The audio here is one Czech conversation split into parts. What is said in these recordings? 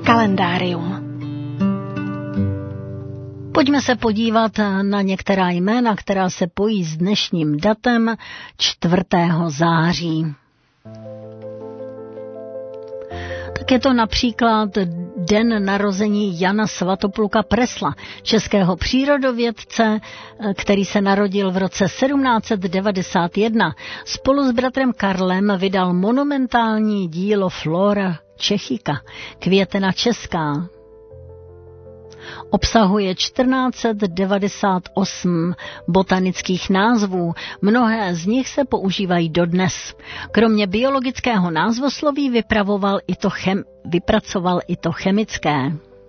Kalendárium. Pojďme se podívat na některá jména, která se pojí s dnešním datem 4. září. Tak je to například den narození Jana Svatopluka Presla, českého přírodovědce, který se narodil v roce 1791. Spolu s bratrem Karlem vydal monumentální dílo Flora Čechika, květena česká. Obsahuje 1498 botanických názvů, mnohé z nich se používají dodnes. Kromě biologického názvosloví vypracoval i to chemické.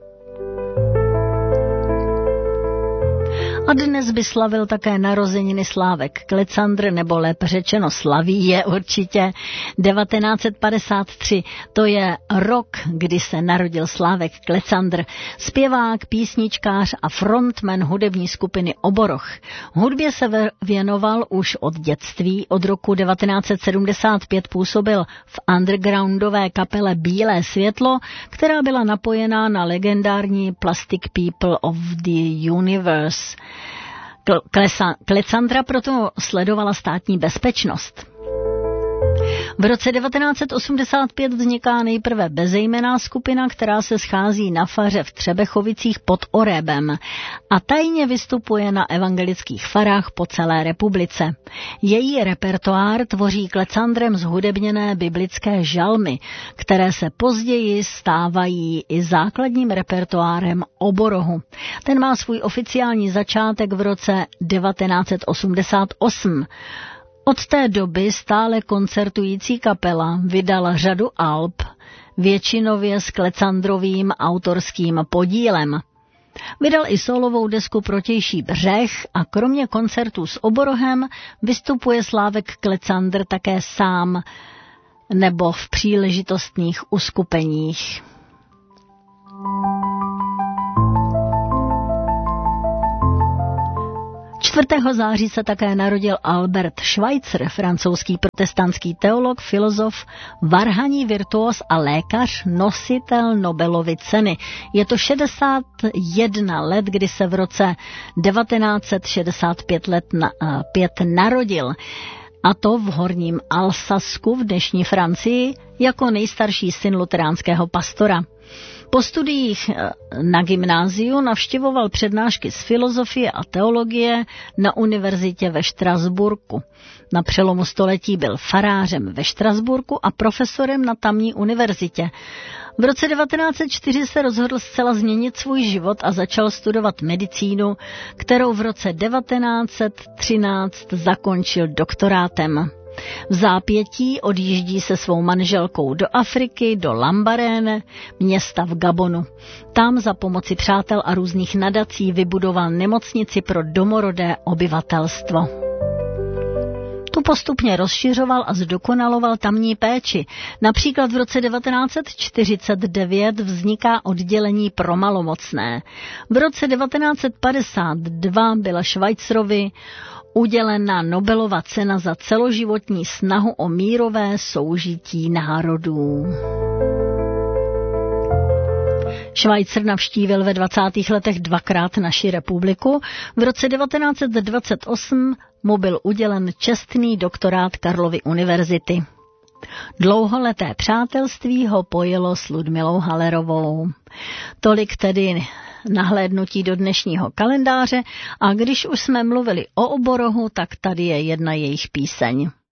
A dnes by slavil také narozeniny Slávek Klecandr, nebo lépe řečeno slaví je určitě 1953. To je rok, kdy se narodil Slávek Klecandr, zpěvák, písničkář a frontman hudební skupiny Oboroch. Hudbě se věnoval už od dětství. Od roku 1975 působil v undergroundové kapele Bílé světlo, která byla napojená na legendární Plastic People of the Universe. Klecandra proto sledovala státní bezpečnost. V roce 1985 vzniká nejprve bezejmenná skupina, která se schází na faře v Třebechovicích pod Orebem a tajně vystupuje na evangelických farách po celé republice. Její repertoár tvoří Klecandrem zhudebněné biblické žalmy, které se později stávají i základním repertoárem Oborohu. Ten má svůj oficiální začátek v roce 1988. Od té doby stále koncertující kapela vydala řadu alb, většinově s Klecandrovým autorským podílem. Vydal i solovou desku Protější břeh a kromě koncertů s Oborohem vystupuje Slávek Klecandr také sám nebo v příležitostných uskupeních. 4. září se také narodil Albert Schweitzer, francouzský protestantský teolog, filozof, varhaní virtuos a lékař, nositel Nobelovy ceny. Je to 61 let, kdy se v roce 1965 narodil. A to v Horním Alsasku v dnešní Francii jako nejstarší syn luteránského pastora. Po studiích na gymnáziu navštěvoval přednášky z filozofie a teologie na univerzitě ve Štrasburku. Na přelomu století byl farářem ve Štrasburku a profesorem na tamní univerzitě. V roce 1904 se rozhodl zcela změnit svůj život a začal studovat medicínu, kterou v roce 1913 zakončil doktorátem. V zápětí odjíždí se svou manželkou do Afriky, do Lambaréne, města v Gabonu. Tam za pomoci přátel a různých nadací vybudoval nemocnici pro domorodé obyvatelstvo. Tu postupně rozšiřoval a zdokonaloval tamní péči. Například v roce 1949 vzniká oddělení pro malomocné. V roce 1952 byla Schweitzerovi udělena Nobelova cena za celoživotní snahu o mírové soužití národů. Schweitzer navštívil ve 20. letech dvakrát naši republiku. V roce 1928 mu byl udělen čestný doktorát Karlovy univerzity. Dlouholeté přátelství ho pojilo s Ludmilou Hallerovou. Tolik tedy nahlédnutí do dnešního kalendáře a když už jsme mluvili o Oborohu, tak tady je jedna jejich píseň.